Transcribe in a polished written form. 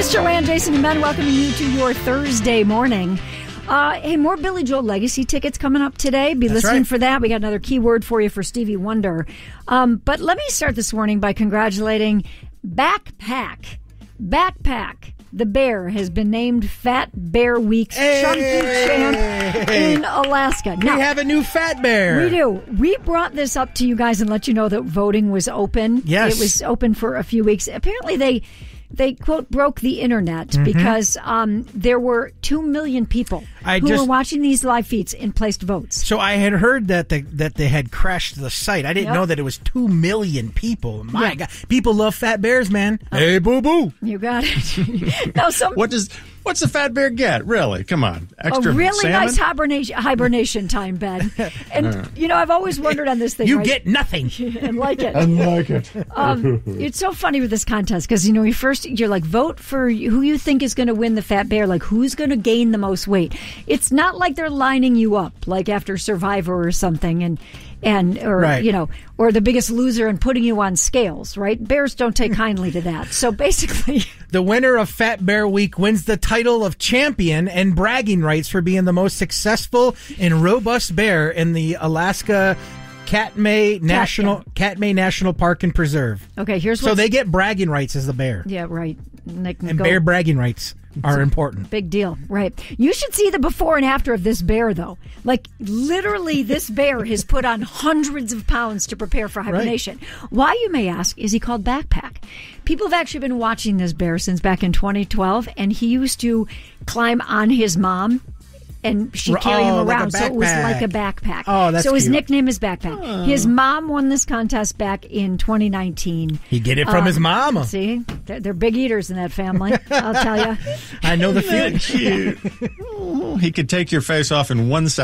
Joanne, Jason, and Ben welcoming you to your Thursday morning. Hey, more Billy Joel Legacy tickets coming up today. Be listening for that. We got another keyword for you for Stevie Wonder. But let me start this morning by congratulating Backpack. The bear has been named Fat Bear Week's Chunky Champ in Alaska. Now, we have a new Fat Bear. We do. We brought this up to you guys and let you know that voting was open. Yes. It was open for a few weeks. Apparently they quote broke the internet because there were 2 million people who were watching these live feeds and placed votes. So I had heard that they had crashed the site. I didn't know that it was 2 million people. My God, people love fat bears, man. Hey, boo boo. You got it. Now, What's the fat bear get? Really? Come on. Extra a really salmon? nice hibernation time, Ben. And, I've always wondered on this thing. You get nothing. And like it. It's so funny with this contest because, you're like, vote for who you think is going to win the fat bear. Like, who's going to gain the most weight? It's not like they're lining you up, like after Survivor or something, or the Biggest Loser and putting you on scales, right? Bears don't take kindly to that. So basically, the winner of Fat Bear Week wins the title of champion and bragging rights for being the most successful and robust bear in the Alaska Katmai National Park and Preserve. Okay, so they get bragging rights as the bear. Yeah, right. And bear bragging rights are important. Big deal, right? You should see the before and after of this bear, though. Like, literally, this bear has put on hundreds of pounds to prepare for hibernation. Right. Why, you may ask, is he called Backpack? People have actually been watching this bear since back in 2012, and he used to climb on his mom, and she'd carry him around, so it was like a backpack. Oh, that's So his cute. nickname is Backpack. Oh. His mom won this contest back in 2019. He get it from his mama. See? They're big eaters in that family, I'll tell you. I know the feeling. Cute. He could take your face off in 1 second.